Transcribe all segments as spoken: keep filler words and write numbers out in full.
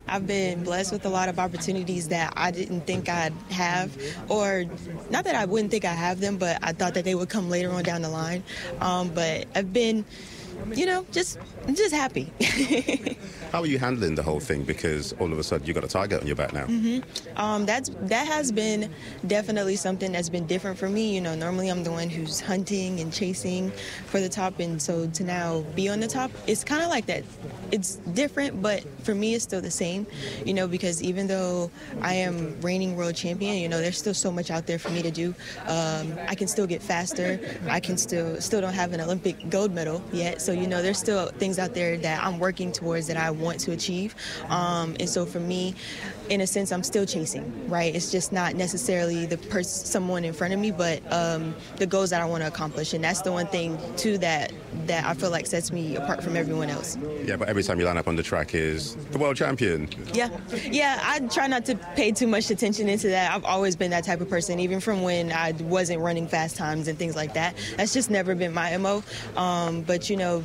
I've been blessed with a lot of opportunities that I didn't think I'd have, or not that I wouldn't think I have them, but I thought that they would come later on down the line. Um, but I've been, you know, just I'm just happy. How are you handling the whole thing? Because all of a sudden you've got a target on your back now. Mm-hmm. Um, that's that has been definitely something that's been different for me. You know, normally I'm the one who's hunting and chasing for the top, and so to now be on the top, it's kind of like that. It's different, but for me, it's still the same. You know, because even though I am reigning world champion, you know, there's still so much out there for me to do. Um, I can still get faster. I can still still don't have an Olympic gold medal yet, so you know, there's still things out there that I'm working towards that I want to achieve. Um, and so for me, in a sense, I'm still chasing, right? It's just not necessarily the person, someone in front of me, but um, the goals that I want to accomplish. And that's the one thing, too, that, that I feel like sets me apart from everyone else. Yeah, but every time you line up on the track is the world champion. Yeah, yeah, I try not to pay too much attention into that. I've always been that type of person, even from when I wasn't running fast times and things like that. That's just never been my M O. Um, but, you know,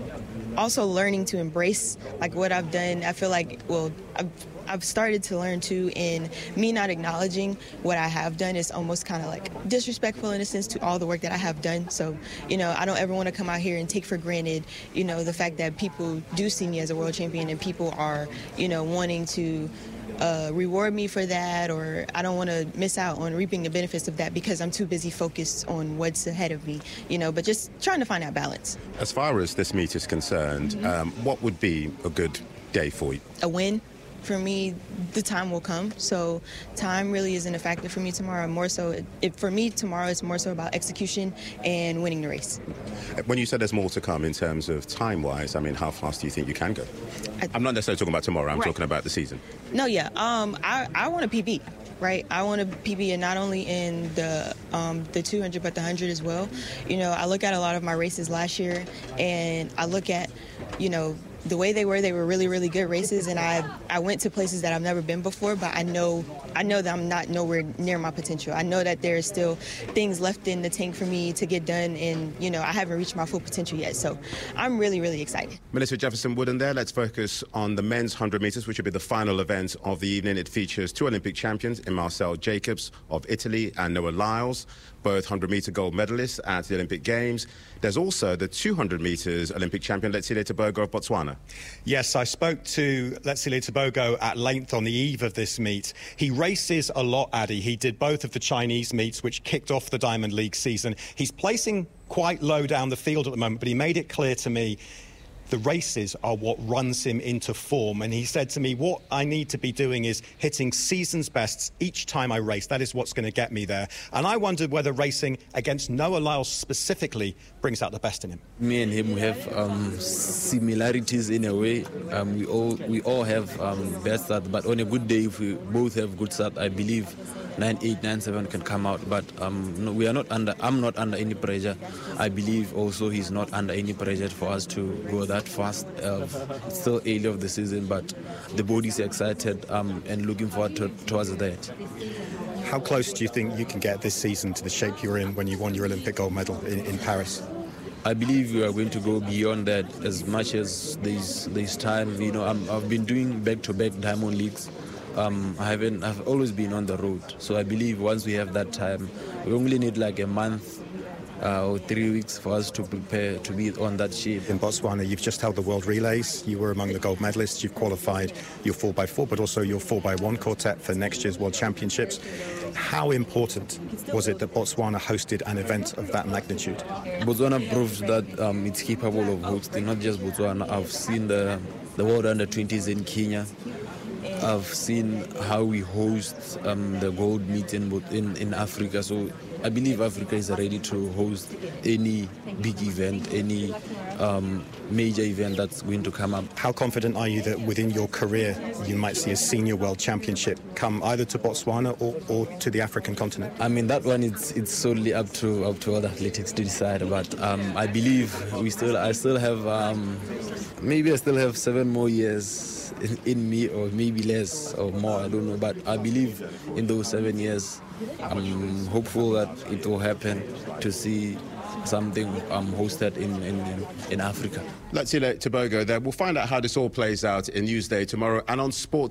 also learning to embrace like what I've done. I feel like, well, I've, I've started to learn too, in me not acknowledging what I have done is almost kind of like disrespectful in a sense to all the work that I have done. So, you know, I don't ever want to come out here and take for granted, you know, the fact that people do see me as a world champion and people are, you know, wanting to Uh, reward me for that, or I don't want to miss out on reaping the benefits of that because I'm too busy focused on what's ahead of me, you know, but just trying to find that balance. As far as this meet is concerned, mm-hmm. um, what would be a good day for you? A win. For me, the time will come. So time really isn't a factor for me tomorrow. More so, it, it, for me tomorrow, it's more so about execution and winning the race. When you said there's more to come in terms of time-wise, I mean, how fast do you think you can go? I, I'm not necessarily talking about tomorrow. I'm right. talking about the season. No, yeah. Um, I, I want a P B, right? I want a P B, and not only in the um, the two hundred, but the one hundred as well. You know, I look at a lot of my races last year, and I look at, you know, the way they were, they were really, really good races, and I I went to places that I've never been before, but I know I know that I'm not nowhere near my potential. I know that there are still things left in the tank for me to get done, and, you know, I haven't reached my full potential yet, so I'm really, really excited. Melissa Jefferson-Wooden there. Let's focus on the men's one hundred metres, which will be the final event of the evening. It features two Olympic champions in Marcel Jacobs of Italy and Noah Lyles, both one hundred metre gold medalists at the Olympic Games. There's also the two hundred metres Olympic champion, Letsile Tebogo of Botswana. Yes, I spoke to Letsile Tebogo at length on the eve of this meet. He races a lot, Addy. He did both of the Chinese meets, which kicked off the Diamond League season. He's placing quite low down the field at the moment, but he made it clear to me the races are what runs him into form. And he said to me, what I need to be doing is hitting season's bests each time I race. That is what's going to get me there. And I wondered whether racing against Noah Lyles specifically brings out the best in him. Me and him, we have um, similarities in a way. Um, we all we all have um, best start, but on a good day, if we both have good start, I believe nine eight, nine seven can come out. But um, no, we are not under. I'm not under any pressure. I believe also he's not under any pressure for us to go that fast. Uh, it's still early of the season, but the body's excited um, and looking forward to, towards that. How close do you think you can get this season to the shape you were in when you won your Olympic gold medal in, in Paris? I believe we are going to go beyond that as much as there's, there's time. You know, I'm, I've been doing back-to-back Diamond Leagues. Um, I haven't. I've always been on the road. So I believe once we have that time, we only need like a month uh, or three weeks for us to prepare to be on that shape. In Botswana, you've just held the World Relays. You were among the gold medalists. You've qualified your four by four, but also your four by one quartet for next year's World Championships. How important was it that Botswana hosted an event of that magnitude? Botswana proves that um, it's capable of hosting, not just Botswana. I've seen the, the World Under twenties in Kenya. I've seen how we host um, the gold meet in, in, in Africa. So I believe Africa is ready to host any big event, any um, major event that's going to come up. How confident are you that within your career you might see a senior world championship come either to Botswana or, or to the African continent? I mean, that one, it's it's solely up to up to other athletics to decide. But um, I believe we still, I still have, um, maybe I still have seven more years in, in me, or maybe less or more, I don't know. But I believe in those seven years, I'm hopeful that it will happen to see something um, hosted in, in, in Africa. Letsile Tebogo there. We'll find out how this all plays out in Newsday tomorrow and on Sport